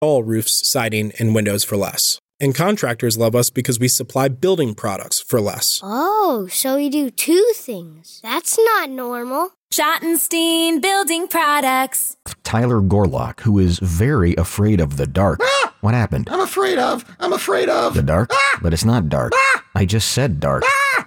All roofs, siding, and windows for less. And contractors love us because we supply building products for less. Oh, so we do two things. That's not normal. Schottenstein Building Products. Tyler Gorlock, who is very afraid of the dark. Ah! What happened? I'm afraid of The dark? Ah! But it's not dark. Ah! I just said dark. Ah!